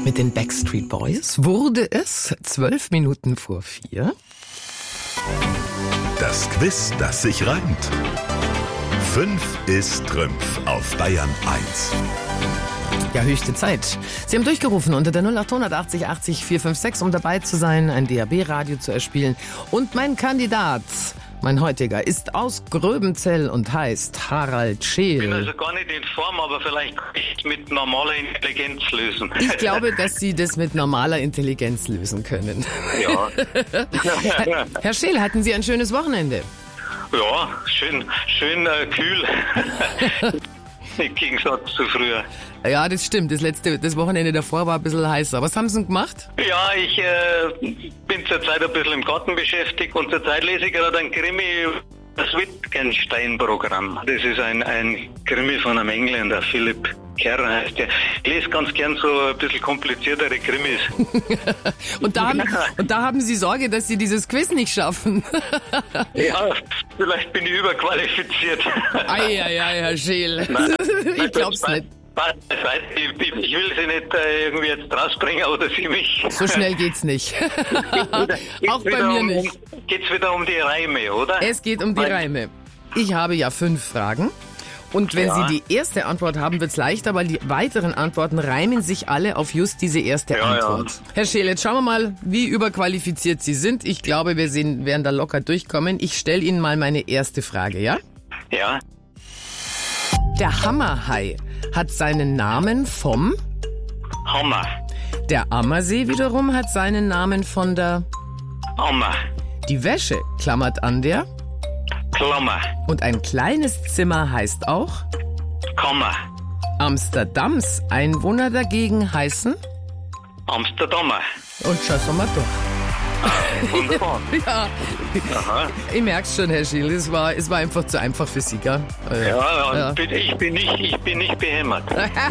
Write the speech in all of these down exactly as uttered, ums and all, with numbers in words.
Mit den Backstreet Boys wurde es zwölf Minuten vor vier. Das Quiz, das sich reimt. Fünf ist Trümpf auf Bayern eins. Ja, höchste Zeit. Sie haben durchgerufen unter der null acht achtzig achtzig vier fünf sechs, um dabei zu sein, ein D A B-Radio zu erspielen. Und mein Kandidat, mein heutiger, ist aus Gröbenzell und heißt Harald Scheel. Ich bin also gar nicht in Form, aber vielleicht kann ich es mit normaler Intelligenz lösen. Ich glaube, dass Sie das mit normaler Intelligenz lösen können. Ja. Herr, Herr Scheel, hatten Sie ein schönes Wochenende? Ja, schön, schön äh, kühl. Im Gegensatz zu früher. Ja, das stimmt. Das letzte, das Wochenende davor war ein bisschen heißer. Was haben Sie denn gemacht? Ja, ich äh, bin zurzeit ein bisschen im Garten beschäftigt und zurzeit lese ich gerade ein Krimi, das Wittgenstein-Programm. Das ist ein, ein Krimi von einem Engländer, Philipp Kerr heißt der. Ich lese ganz gern so ein bisschen kompliziertere Krimis. und, da haben, und da haben Sie Sorge, dass Sie dieses Quiz nicht schaffen. Ja, vielleicht bin ich überqualifiziert. Eieiei, Herr Scheel. Nein, ich glaub's nicht. Ich will Sie nicht äh, irgendwie jetzt rausbringen oder Sie mich. So schnell geht's nicht. geht's Auch bei mir um, nicht. Geht's wieder um die Reime, oder? Es geht um die Weil, Reime. Ich habe ja fünf Fragen. Und wenn ja. Sie die erste Antwort haben, wird's leichter, weil die weiteren Antworten reimen sich alle auf just diese erste ja, Antwort. Ja. Herr Scheel, jetzt schauen wir mal, wie überqualifiziert Sie sind. Ich glaube, wir sehen, werden da locker durchkommen. Ich stelle Ihnen mal meine erste Frage, ja? Ja. Der Hammerhai hat seinen Namen vom Hammer. Der Ammersee wiederum hat seinen Namen von der Ammer. Die Wäsche klammert an der Klammer. Und ein kleines Zimmer heißt auch Kammer. Amsterdams Einwohner dagegen heißen Amsterdamer. Und schon sind wir durch. Wunderbar. Ja, Aha. Ich merk's schon, Herr Scheel, es war, es war einfach zu einfach für Sie, gell? Ja, ja, Ja. bin- Ich, bin nicht, ich bin nicht behämmert.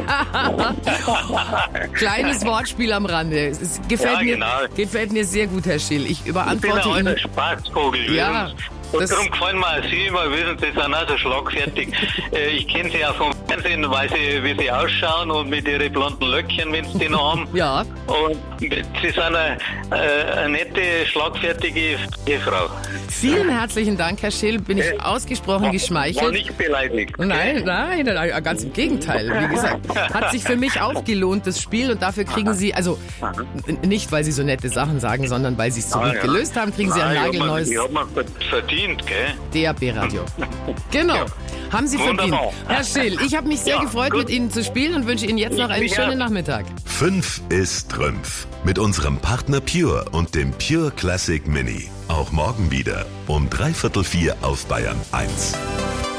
Kleines Wortspiel am Rande. Es gefällt, Ja, mir, genau. gefällt mir sehr gut, Herr Scheel. Ich Ich bin überantworte ein alter Ihnen. Spaßvogel. Ja, Und das- darum gefallen mir auch Sie immer, wissen Sie, sind auch so schlagfertig. Äh, ich kenne Sie auch vom Fernsehen, weiß ich, wie Sie ausschauen und mit Ihren blonden Löckchen, wenn Sie die noch haben. Ja, Und Sie sind eine, äh, eine nette, schlagfertige Frau. vielen herzlichen Dank, Herr Scheel. Bin ich Äh, ausgesprochen War geschmeichelt. nicht beleidigt. Nein, nein, nein, ganz im Gegenteil. Wie gesagt, hat sich für mich auch gelohnt, das Spiel. Und dafür kriegen Sie, also n- nicht, weil Sie so nette Sachen sagen, sondern weil Sie es so Ah, gut ja. gelöst haben, kriegen Sie ein Nein, nagelneues Ich habe mir gut verdient, gell? D A B-Radio. Genau, Ja. haben Sie verdient. Wunderbar. Herr Scheel, ich habe mich sehr Ja, gefreut, gut. mit Ihnen zu spielen und wünsche Ihnen jetzt noch einen Ich- schönen ja. Nachmittag. Fünf ist Trümpf. Mit unserem Partner Pure und dem Pure Classic Mini. Auch morgen wieder um dreiviertel vier auf Bayern eins.